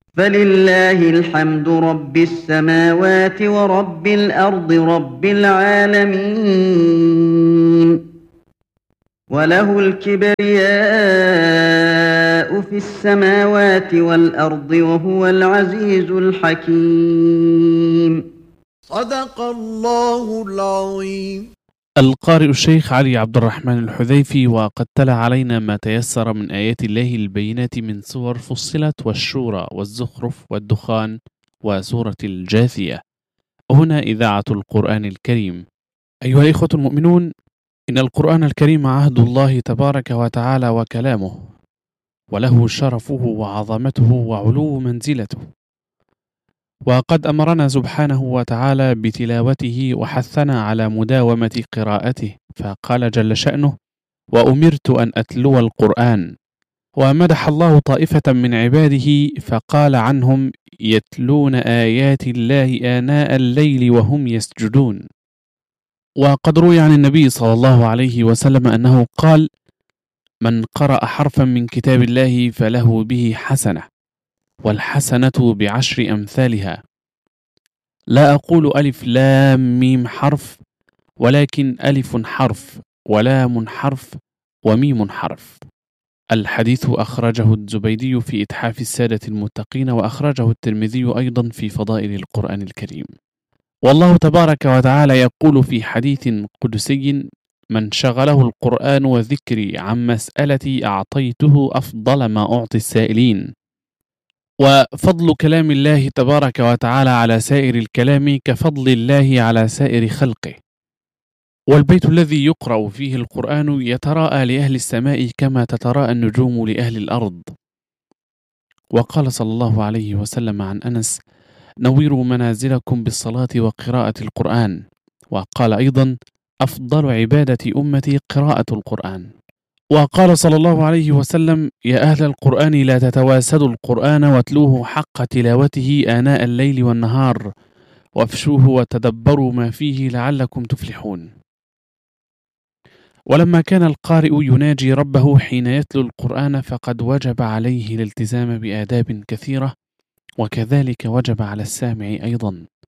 فلله الحمد رب السماوات ورب الأرض رب العالمين وله الكبرياء في السماوات والأرض وهو العزيز الحكيم. صدق الله العظيم. القارئ الشيخ علي عبد الرحمن الحذيفي، وقد تلا علينا ما تيسر من آيات الله البينات من سور فصلت والشورى والزخرف والدخان وسورة الجاثية. هنا إذاعة القرآن الكريم. أيها الإخوة المؤمنون، إن القرآن الكريم عهد الله تبارك وتعالى وكلامه، وله شرفه وعظمته وعلو منزلته، وقد أمرنا سبحانه وتعالى بتلاوته وحثنا على مداومة قراءته، فقال جل شأنه: وأمرت أن أتلو القرآن. ومدح الله طائفة من عباده فقال عنهم: يتلون آيات الله آناء الليل وهم يسجدون. وقد روي عن النبي صلى الله عليه وسلم أنه قال: من قرأ حرفا من كتاب الله فله به حسنة، والحسنة بعشر أمثالها. لا أقول ألف لام ميم حرف، ولكن ألف حرف ولام حرف وميم حرف. الحديث أخرجه الزبيدي في إتحاف السادة المتقين، وأخرجه الترمذي أيضا في فضائل القرآن الكريم. والله تبارك وتعالى يقول في حديث قدسي: من شغله القرآن وذكري عن مسألتي أعطيته أفضل ما أعطي السائلين. وفضل كلام الله تبارك وتعالى على سائر الكلام كفضل الله على سائر خلقه. والبيت الذي يقرأ فيه القرآن يتراءى لأهل السماء كما تتراءى النجوم لأهل الأرض. وقال صلى الله عليه وسلم عن أنس: نوّروا منازلكم بالصلاة وقراءة القرآن. وقال أيضا: أفضل عبادة أمتي قراءة القرآن. وقال صلى الله عليه وسلم: يا أهل القرآن لا تتواسدوا القرآن واتلوه حق تلاوته آناء الليل والنهار، وافشوه وتدبروا ما فيه لعلكم تفلحون. ولما كان القارئ يناجي ربه حين يتلو القرآن فقد وجب عليه الالتزام بآداب كثيرة، وكذلك وجب على السامع أيضا.